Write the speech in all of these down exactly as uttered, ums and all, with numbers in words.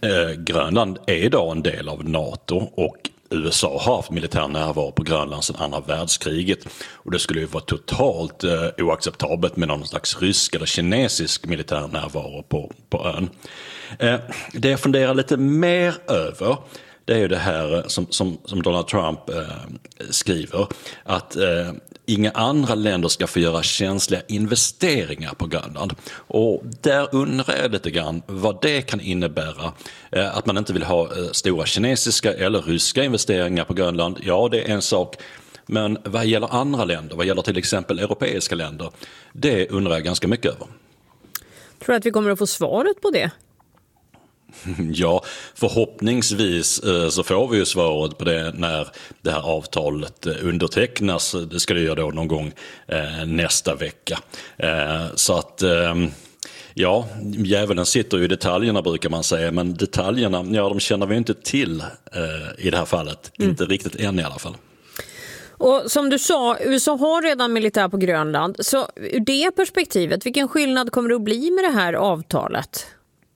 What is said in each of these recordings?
eh, Grönland är idag en del av NATO och U S A har haft militär närvaro på Grönland sedan andra världskriget. Och det skulle ju vara totalt eh, oacceptabelt med någon slags rysk eller kinesisk militär närvaro på, på ön. Eh, det jag funderar lite mer över, det är ju det här som, som, som Donald Trump eh, skriver, att eh, inga andra länder ska få göra känsliga investeringar på Grönland. Och där undrar jag lite grann vad det kan innebära. Eh, att man inte vill ha eh, stora kinesiska eller ryska investeringar på Grönland, ja det är en sak. Men vad gäller andra länder, vad gäller till exempel europeiska länder, det undrar jag ganska mycket över. Tror du att vi kommer att få svaret på det? Ja, förhoppningsvis så får vi ju svaret på det när det här avtalet undertecknas. Det ska det göra då någon gång nästa vecka. Så att ja, djävulen sitter ju i detaljerna brukar man säga, men detaljerna, ja de känner vi inte till i det här fallet. Mm. Inte riktigt än i alla fall. Och som du sa, U S A har redan militär på Grönland. Så ur det perspektivet, vilken skillnad kommer det att bli med det här avtalet?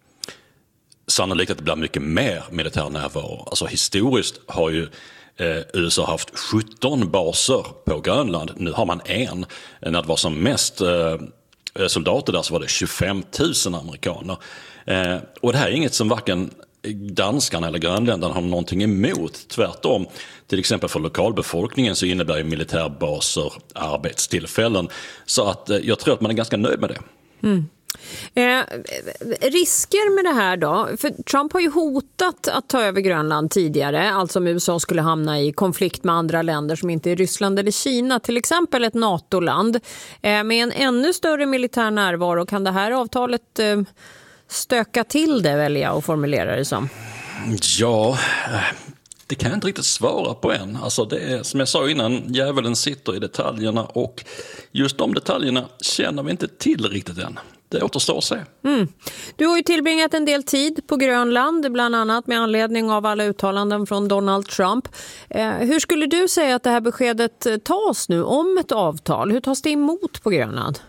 Sannolikt att det blir mycket mer militär närvaro. Alltså historiskt har ju eh, U S A haft sjutton baser på Grönland. Nu har man en. När det var som mest eh, soldater där så var det tjugofem tusen amerikaner. Eh, och det här är inget som varken danskarna eller grönländarna har någonting emot. Tvärtom, till exempel för lokalbefolkningen så innebär ju militärbaser arbetstillfällen. Så att eh, jag tror att man är ganska nöjd med det. Mm. Eh, risker med det här då? För Trump har ju hotat att ta över Grönland tidigare, alltså om U S A skulle hamna i konflikt med andra länder som inte är Ryssland eller Kina, till exempel ett NATO-land. Eh, med en ännu större militär närvaro, kan det här avtalet eh, stöka till det, välja och formulera det som? Ja, det kan jag inte riktigt svara på än. Alltså det är, som jag sa innan, djävulen sitter i detaljerna och just de detaljerna känner vi inte till riktigt än. Det återstår att se. Mm. Du har ju tillbringat en del tid på Grönland, bland annat med anledning av alla uttalanden från Donald Trump. Eh, hur skulle du säga att det här beskedet tas nu om ett avtal? Hur tas det emot på Grönland?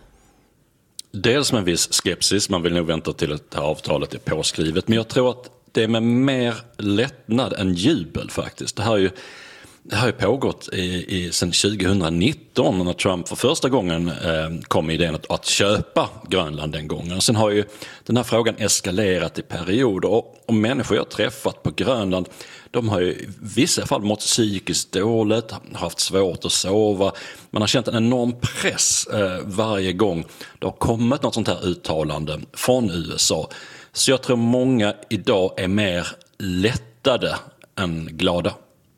Dels med en viss skepsis, man vill nog vänta till att det här avtalet är påskrivet. Men jag tror att det är med mer lättnad än jubel faktiskt. Det här är ju Det har ju pågått i, i, sedan tjugonitton när Trump för första gången eh, kom med idén att, att köpa Grönland den gången. Sen har ju den här frågan eskalerat i perioder och, och människor jag träffat på Grönland, de har ju i vissa fall mått psykiskt dåligt, haft svårt att sova. Man har känt en enorm press eh, varje gång det har kommit något sånt här uttalande från U S A. Så jag tror många idag är mer lättade än glada.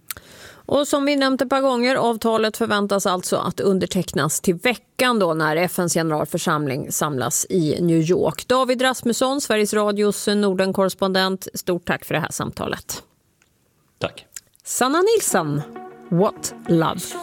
Och som vi nämnt ett par gånger, avtalet förväntas alltså att undertecknas till veckan då när F N:s generalförsamling samlas i New York. David Rasmusson, Sveriges Radios Norden-korrespondent, stort tack för det här samtalet. Tack. Sanna Nilsson, What Love?